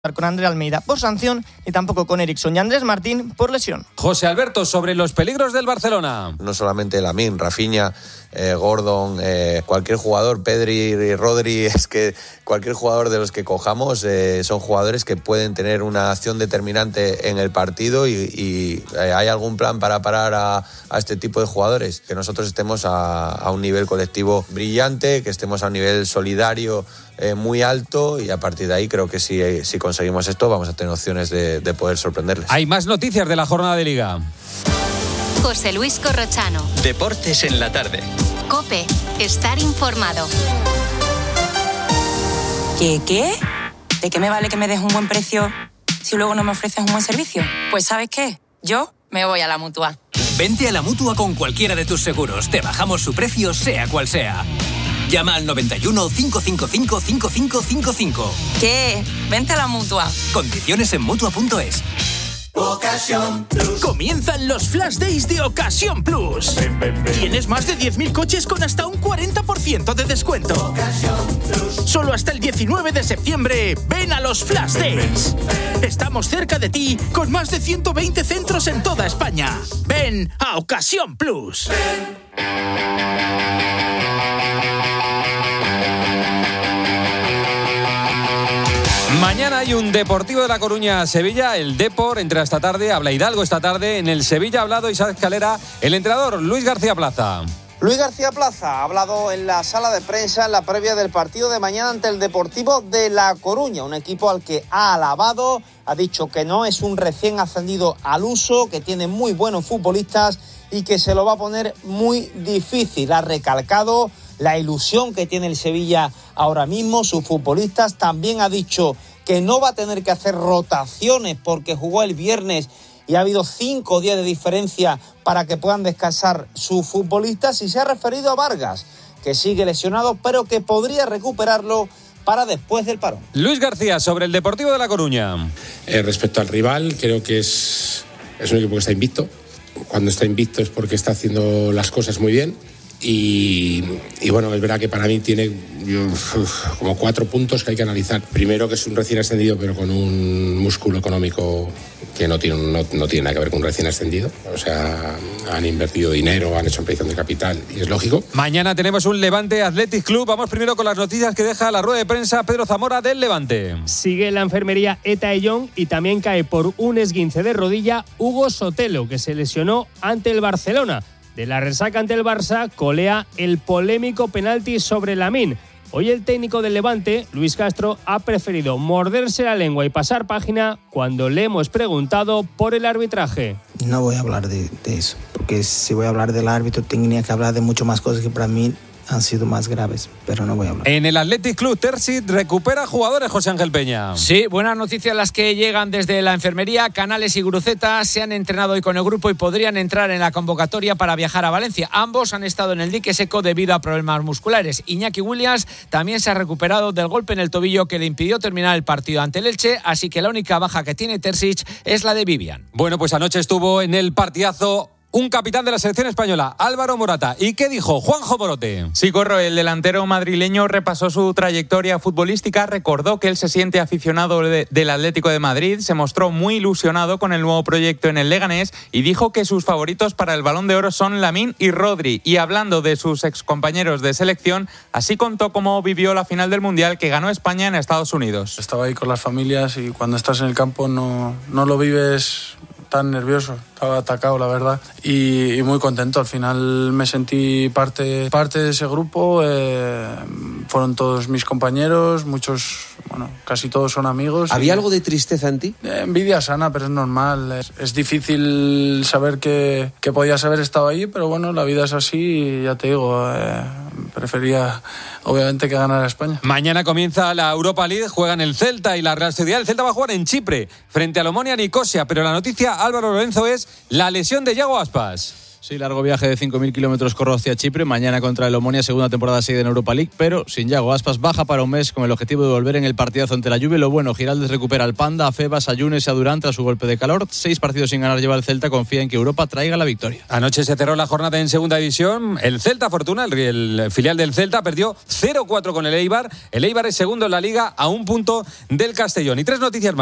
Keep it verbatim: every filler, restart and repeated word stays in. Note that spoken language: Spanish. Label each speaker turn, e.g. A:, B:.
A: con André Almeida por sanción y tampoco con Eriksen y Andrés Martín por lesión.
B: José Alberto, sobre los peligros del Barcelona.
C: No solamente Lamine, Rafinha, eh, Gordon, eh, cualquier jugador, Pedri y Rodri, es que cualquier jugador de los que cojamos eh, son jugadores que pueden tener una acción determinante en el partido y, y eh, ¿hay algún plan para parar a, a este tipo de jugadores? Que nosotros estemos a, a un nivel colectivo brillante, que estemos a un nivel solidario eh, muy alto y a partir de ahí creo que si, si conseguimos esto vamos a tener opciones de, de poder sorprenderles.
B: Hay más noticias de la jornada de Liga.
D: José Luis Corrochano.
E: Deportes en la tarde.
D: COPE. Estar informado.
F: ¿Qué qué? ¿De qué me vale que me des un buen precio si luego no me ofreces un buen servicio? Pues ¿sabes qué? Yo me voy a la Mutua.
E: Vente a la Mutua con cualquiera de tus seguros. Te bajamos su precio sea cual sea. Llama al noventa y uno, cinco cinco cinco, cinco cinco cinco cinco.
F: ¿Qué? Vente a la Mutua.
E: Condiciones en Mutua punto es.
G: Ocasión Plus.
E: Comienzan los Flash Days de Ocasión Plus.
G: Ven, ven, ven.
E: Tienes más de diez mil coches con hasta un cuarenta por ciento de descuento.
G: Ocasión Plus.
E: Solo hasta el diecinueve de septiembre, ven a los Flash
G: Ven,
E: Days.
G: ven, ven.
E: Estamos cerca de ti con más de ciento veinte centros en toda España. Ven a Ocasión Plus.
G: Ven.
B: Mañana hay un Deportivo de La Coruña-Sevilla, el Depor entra esta tarde, habla Hidalgo esta tarde, en el Sevilla ha hablado Isaac Calera, el entrenador Luis García Plaza.
H: Luis García Plaza ha hablado en la sala de prensa en la previa del partido de mañana ante el Deportivo de La Coruña, un equipo al que ha alabado, ha dicho que no es un recién ascendido al uso, que tiene muy buenos futbolistas y que se lo va a poner muy difícil. Ha recalcado la ilusión que tiene el Sevilla ahora mismo, sus futbolistas. También ha dicho que no va a tener que hacer rotaciones porque jugó el viernes y ha habido cinco días de diferencia para que puedan descansar sus futbolistas. Y se ha referido a Vargas, que sigue lesionado, pero que podría recuperarlo para después del parón.
B: Luis García, sobre el Deportivo de La Coruña.
I: Eh, respecto al rival, creo que es, es un equipo que está invicto. Cuando está invicto es porque está haciendo las cosas muy bien. Y, y bueno, es verdad que para mí tiene uf, como cuatro puntos que hay que analizar. Primero, que es un recién ascendido, pero con un músculo económico que no tiene, no, no tiene nada que ver con un recién ascendido. O sea, han invertido dinero, han hecho ampliación de capital y es lógico.
B: Mañana tenemos un Levante Athletic Club. Vamos primero con las noticias que deja la rueda de prensa Pedro Zamora del Levante.
J: Sigue en la enfermería Eta Eyón y también cae por un esguince de rodilla Hugo Sotelo, que se lesionó ante el Barcelona. De la resaca ante el Barça, colea el polémico penalti sobre Lamine. Hoy el técnico del Levante, Luis Castro, ha preferido morderse la lengua y pasar página cuando le hemos preguntado por el arbitraje.
K: No voy a hablar de, de eso, porque si voy a hablar del árbitro tendría que hablar de mucho más cosas que para mí han sido más graves, pero no voy a hablar.
B: En el Athletic Club, Terzic recupera jugadores, José Ángel Peña.
L: Sí, buenas noticias las que llegan desde la enfermería. Canales y Gruceta se han entrenado hoy con el grupo y podrían entrar en la convocatoria para viajar a Valencia. Ambos han estado en el dique seco debido a problemas musculares. Iñaki Williams también se ha recuperado del golpe en el tobillo que le impidió terminar el partido ante el Elche, así que la única baja que tiene Terzic es la de Vivian.
B: Bueno, pues anoche estuvo en el partidazo un capitán de la selección española, Álvaro Morata. ¿Y qué dijo Juanjo Morote?
M: Sí, Corro, el delantero madrileño repasó su trayectoria futbolística, recordó que él se siente aficionado de, del Atlético de Madrid, se mostró muy ilusionado con el nuevo proyecto en el Leganés y dijo que sus favoritos para el Balón de Oro son Lamine y Rodri. Y hablando de sus excompañeros de selección, así contó cómo vivió la final del Mundial que ganó España en Estados Unidos.
N: Estaba ahí con las familias y cuando estás en el campo no, no lo vives tan nervioso, estaba atacado la verdad y, y muy contento. Al final me sentí parte, parte de ese grupo, eh, fueron todos mis compañeros, muchos, bueno, casi todos son amigos.
O: ¿Había y, algo de tristeza en ti?
N: Eh, envidia sana, pero es normal, es, es difícil saber que, que podías haber estado ahí, pero bueno, la vida es así y ya te digo, eh, prefería obviamente que ganara España.
B: Mañana comienza la Europa League, juegan el Celta y la Real Sociedad. El Celta va a jugar en Chipre frente al Omonia Nicosia, pero la noticia, Álvaro Lorenzo, es la lesión de Yago Aspas.
O: Sí, largo viaje de cinco mil kilómetros corro hacia Chipre, mañana contra el Omonia, segunda temporada seguida en Europa League, pero sin Yago Aspas, baja para un mes con el objetivo de volver en el partidazo ante la Juve. Lo bueno, Giraldez recupera al Panda, a Febas, a Yunes y a Durán tras su golpe de calor. Seis partidos sin ganar lleva el Celta, confía en que Europa traiga la victoria.
B: Anoche se cerró la jornada en segunda división. El Celta Fortuna, el, el filial del Celta, perdió cero cuatro con el Eibar. El Eibar es segundo en la Liga a un punto del Castellón. Y tres noticias más.